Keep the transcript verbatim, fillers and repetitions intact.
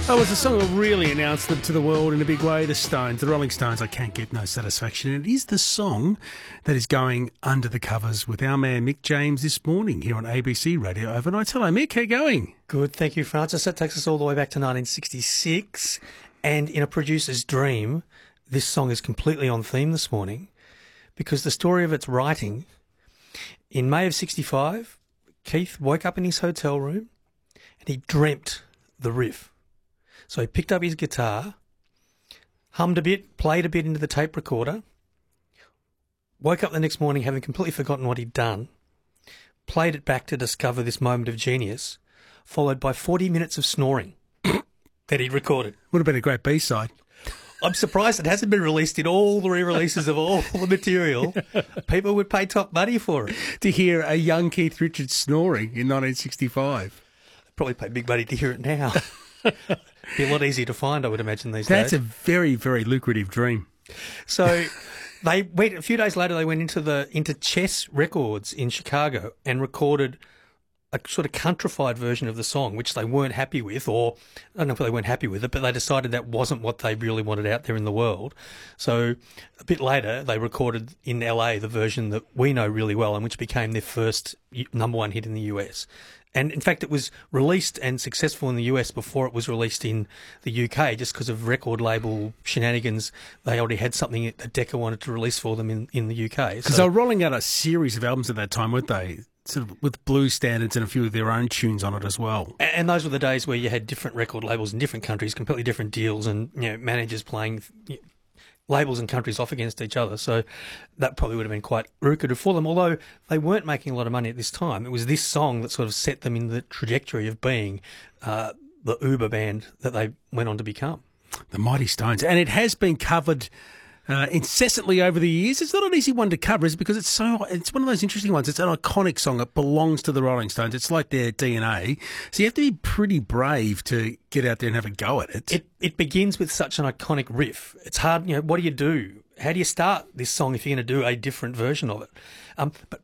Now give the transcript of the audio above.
Oh, it's a song that really announced them to the world in a big way. The Stones, the Rolling Stones, I Can't Get No Satisfaction. And it is the song that is going under the covers with our man Mick James this morning here on A B C Radio Overnight. Hello, Mick. How you going? Good, thank you, Francis. That takes us all the way back to nineteen sixty-six. And in a producer's dream, this song is completely on theme this morning because the story of its writing, in May of sixty-five, Keith woke up in his hotel room and he dreamt the riff. So he picked up his guitar, hummed a bit, played a bit into the tape recorder, woke up the next morning having completely forgotten what he'd done, played it back to discover this moment of genius, followed by forty minutes of snoring that he'd recorded. Would have been a great B-side. I'm surprised it hasn't been released in all the re-releases of all the material. People would pay top money for it. To hear a young Keith Richards snoring in nineteen sixty-five. They'd probably pay big money to hear it now. Be a lot easier to find, I would imagine, these That's days. That's a very, very lucrative dream. So they went a few days later. They went into the into Chess Records in Chicago and recorded a sort of countrified version of the song, which they weren't happy with, or I don't know if they weren't happy with it, but they decided that wasn't what they really wanted out there in the world. So a bit later, they recorded in L A the version that we know really well and which became their first number one hit in the U S. And in fact, it was released and successful in the U S before it was released in the U K, just because of record label shenanigans. They already had something that Decca wanted to release for them in, in the U K. Because so, they were rolling out a series of albums at that time, weren't they? Sort of with blues standards and a few of their own tunes on it as well. And those were the days where you had different record labels in different countries, completely different deals, and you know managers playing you know, labels and countries off against each other. So that probably would have been quite lucrative for them, although they weren't making a lot of money at this time. It was this song that sort of set them in the trajectory of being uh, the Uber band that they went on to become. The Mighty Stones. And it has been covered uh, incessantly over the years. It's not an easy one to cover, is because it's so it's one of those interesting ones. It's an iconic song. It belongs to the Rolling Stones. It's like their D N A. So you have to be pretty brave to get out there and have a go at it. It it begins with such an iconic riff. It's hard, you know, what do you do? How do you start this song if you're going to do a different version of it? Um, but